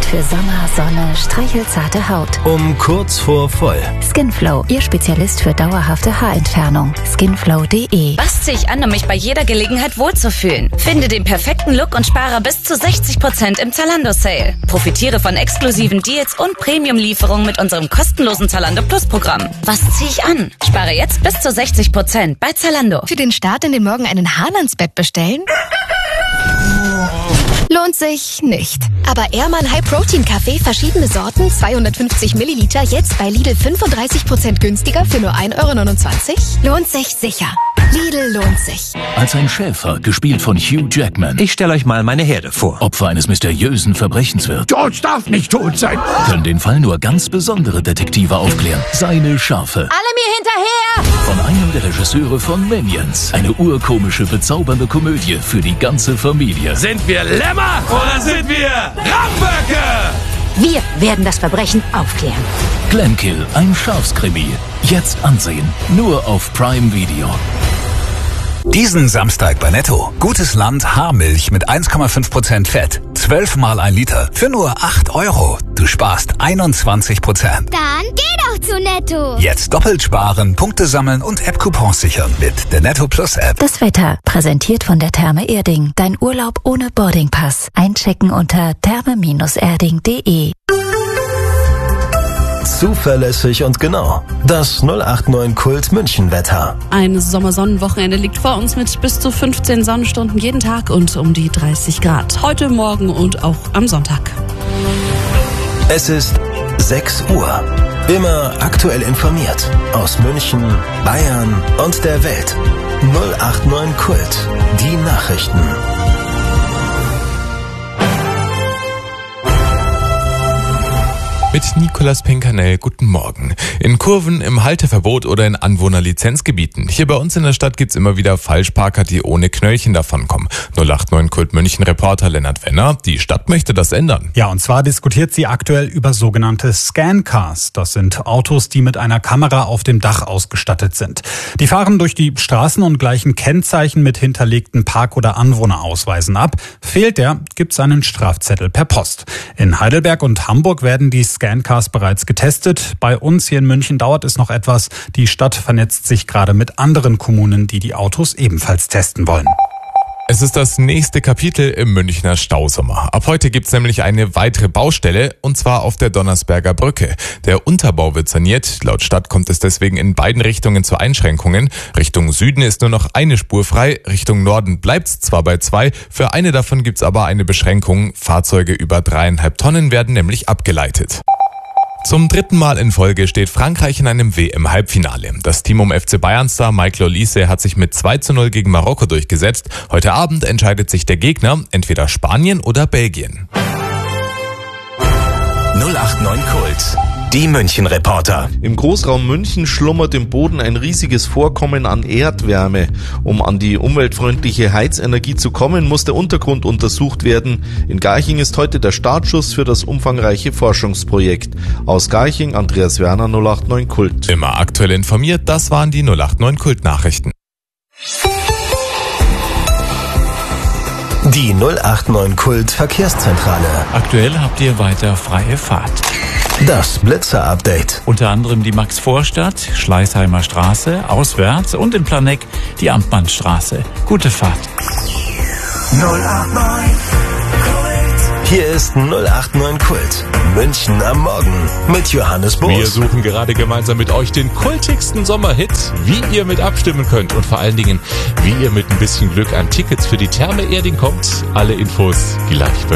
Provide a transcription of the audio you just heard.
für Sommer, Sonne, streichelzarte Haut. Um kurz vor voll. Skinflow, Ihr Spezialist für dauerhafte Haarentfernung. Skinflow.de. Was ziehe ich an, um mich bei jeder Gelegenheit wohlzufühlen? Finde den perfekten Look und spare bis zu 60% im Zalando-Sale. Profitiere von exklusiven Deals und Premium-Lieferungen mit unserem kostenlosen Zalando Plus-Programm. Was ziehe ich an? Spare jetzt bis zu 60% bei Zalando. Für den Start in den Morgen einen Hahn ans Bett bestellen? Lohnt sich nicht. Aber Ehrmann High Protein Kaffee, verschiedene Sorten, 250 Milliliter, jetzt bei Lidl 35% günstiger für nur 1,29 €? Lohnt sich sicher. Lidl lohnt sich. Als ein Schäfer, gespielt von Hugh Jackman, Ich stelle euch mal meine Herde vor. Opfer eines mysteriösen Verbrechens wird, George darf nicht tot sein. können den Fall nur ganz besondere Detektive aufklären. Seine Schafe. Alle mir hinterher! Von einem der Regisseure von Minions. Eine urkomische, bezaubernde Komödie für die ganze Familie. Sind wir Lämmer oder sind wir Ramböcke? Wir werden das Verbrechen aufklären. Glenkill, ein Schafskrimi. Jetzt ansehen. Nur auf Prime Video. Diesen Samstag bei Netto. Gutes Land Haarmilch mit 1,5% Fett. 12 mal 1 Liter für nur 8 €. Du sparst 21%. Dann geh doch zu Netto. Jetzt doppelt sparen, Punkte sammeln und App-Coupons sichern mit der Netto Plus App. Das Wetter, präsentiert von der Therme Erding. Dein Urlaub ohne Boardingpass. Einchecken unter therme-erding.de. Zuverlässig und genau. Das 089 Kult München Wetter. Ein Sommersonnenwochenende liegt vor uns mit bis zu 15 Sonnenstunden jeden Tag und um die 30 Grad. Heute, morgen und auch am Sonntag. Es ist 6 Uhr. Immer aktuell informiert. Aus München, Bayern und der Welt. 089 Kult. Die Nachrichten. Mit Nicolas Pinkanell, guten Morgen. In Kurven, im Halteverbot oder in Anwohnerlizenzgebieten. Hier bei uns in der Stadt gibt's immer wieder Falschparker, die ohne Knöllchen davonkommen. 089 Kult München Reporter Lennart Wenner, die Stadt möchte das ändern. Ja, und zwar diskutiert sie aktuell über sogenannte Scan-Cars. Das sind Autos, die mit einer Kamera auf dem Dach ausgestattet sind. Die fahren durch die Straßen und gleichen Kennzeichen mit hinterlegten Park- oder Anwohnerausweisen ab. Fehlt der, gibt's einen Strafzettel per Post. In Heidelberg und Hamburg werden die Scan-Cars bereits getestet. Bei uns hier in München dauert es noch etwas. Die Stadt vernetzt sich gerade mit anderen Kommunen, die die Autos ebenfalls testen wollen. Es ist das nächste Kapitel im Münchner Stausommer. Ab heute gibt's nämlich eine weitere Baustelle, und zwar auf der Donnersberger Brücke. Der Unterbau wird saniert. Laut Stadt kommt es deswegen in beiden Richtungen zu Einschränkungen. Richtung Süden ist nur noch eine Spur frei. Richtung Norden bleibt's zwar bei 2. Für eine davon gibt's aber eine Beschränkung. Fahrzeuge über 3,5 Tonnen werden nämlich abgeleitet. Zum 3. Mal in Folge steht Frankreich in einem WM-Halbfinale. Das Team um FC Bayern-Star Michael Olise hat sich mit 2:0 gegen Marokko durchgesetzt. Heute Abend entscheidet sich der Gegner, entweder Spanien oder Belgien. 089 Kult. Die München-Reporter. Im Großraum München schlummert im Boden ein riesiges Vorkommen an Erdwärme. Um an die umweltfreundliche Heizenergie zu kommen, muss der Untergrund untersucht werden. In Garching ist heute der Startschuss für das umfangreiche Forschungsprojekt. Aus Garching, Andreas Werner, 089 Kult. Immer aktuell informiert, das waren die 089 Kult-Nachrichten. Die 089 Kult Verkehrszentrale. Aktuell habt ihr weiter freie Fahrt. Das Blitzer-Update. Unter anderem die Max-Vorstadt, Schleißheimer Straße, auswärts und in Planegg die Amtmannstraße. Gute Fahrt. 089 Kult. Hier ist 089 Kult. München am Morgen mit Johannes Boos. Wir suchen gerade gemeinsam mit euch den kultigsten Sommerhit, wie ihr mit abstimmen könnt und vor allen Dingen, wie ihr mit ein bisschen Glück an Tickets für die Therme Erding kommt. Alle Infos gleich.